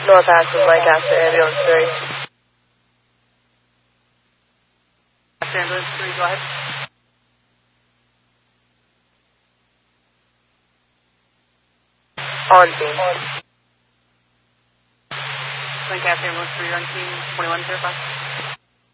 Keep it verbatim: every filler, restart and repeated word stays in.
North Access, Lancaster, ambulance three. Ambulance three, go ahead. On scene. Lancaster, ambulance three, on scene, twenty-one zero five.